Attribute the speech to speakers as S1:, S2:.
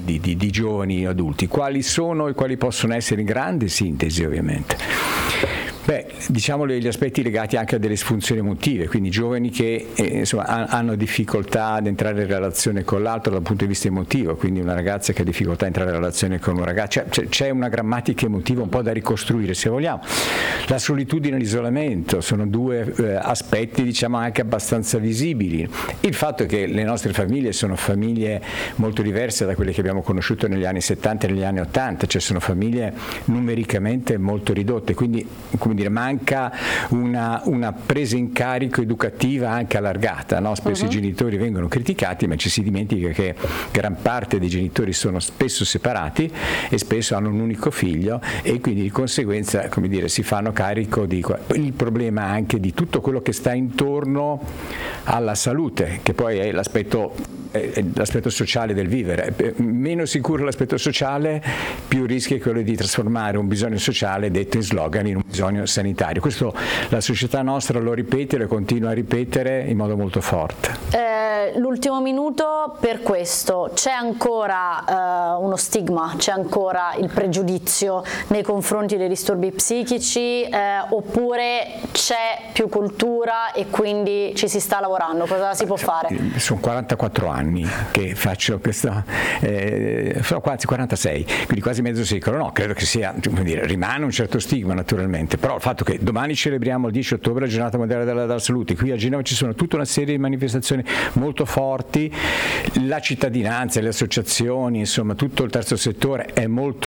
S1: di giovani adulti. Quali sono e quali possono essere, in grande sintesi ovviamente? Beh, diciamo gli aspetti legati anche a delle disfunzioni emotive, quindi giovani che hanno difficoltà ad entrare in relazione con l'altro dal punto di vista emotivo, quindi una ragazza che ha difficoltà a entrare in relazione con un ragazzo, c'è una grammatica emotiva un po' da ricostruire, se vogliamo. La solitudine e l'isolamento sono due aspetti, diciamo, anche abbastanza visibili. Il fatto che le nostre famiglie sono famiglie molto diverse da quelle che abbiamo conosciuto negli anni 70 e negli anni 80, cioè sono famiglie numericamente molto ridotte, quindi manca una presa in carico educativa anche allargata, no? Spesso i genitori vengono criticati, ma ci si dimentica che gran parte dei genitori sono spesso separati e spesso hanno un unico figlio e quindi di conseguenza, si fanno carico il problema anche di tutto quello che sta intorno alla salute, che poi è l'aspetto sociale del vivere. Meno sicuro l'aspetto sociale, più rischio è quello di trasformare un bisogno sociale detto in slogan in un bisogno sanitario. Questo la società nostra lo ripete, lo continua a ripetere in modo molto forte.
S2: L'ultimo minuto per questo: c'è ancora uno stigma, c'è ancora il pregiudizio nei confronti dei disturbi psichici, oppure c'è più cultura e quindi ci si sta lavorando? Cosa si può fare?
S1: Sono 44 anni che faccio questo, sono quasi 46, quindi quasi mezzo secolo. No, credo che sia, rimane un certo stigma naturalmente, però il fatto che domani celebriamo il 10 ottobre la giornata mondiale della salute, qui a Genova ci sono tutta una serie di manifestazioni molto forti, la cittadinanza, le associazioni, insomma tutto il terzo settore è molto